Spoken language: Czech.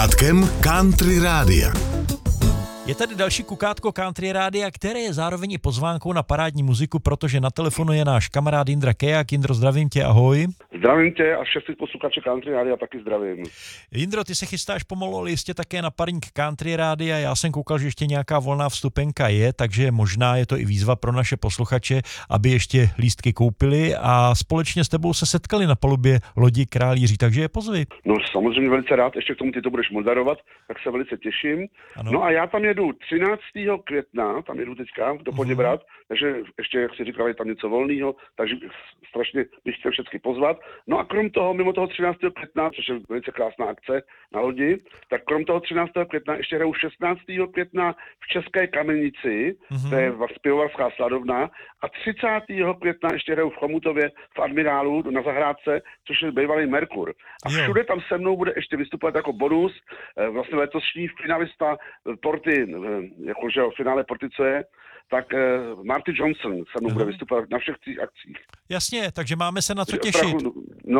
Kukátkem Country Rádia. Je tady další kukátko Country Rádia, které je zároveň i pozvánkou na parádní muziku, protože na telefonu je náš kamarád Jindra Kejak. Jindro, zdravím tě, ahoj. Zdravím tě a všech posluchače Country Rádia taky zdravím. Jindro, ty se chystáš pomalu, ale jistě také na parník Country Rádia. Já jsem koukal, že ještě nějaká volná vstupenka je, takže možná je to i výzva pro naše posluchače, aby ještě lístky koupili a společně s tebou se setkali na palubě lodi Král Jiří, takže je pozvi. No samozřejmě velice rád, ještě k tomu ty to budeš moderovat, tak se velice těším. Ano. No a já tam jedu 13. května, tam jedu teďka do Poděbrad, takže ještě, jak si říkal, je tam něco volného, takže strašně bych chtěl všechny pozvat. No a krom toho, mimo toho 13. května, což je velice krásná akce na lodi, tak krom toho 13. května ještě hraju 16. května v České Kamenici, to je pivovarská sladovna, a 30. května ještě hraju v Chomutově v Admirálu na zahrádce, což je bývalý Merkur. A všude tam se mnou bude ještě vystupovat jako bonus, vlastně letošní finalista Porty, jakože v finále Porty, co je, tak Marty Johnson se mnou bude vystupovat na všech těch akcích. Jasně, takže máme se na co těšit. No,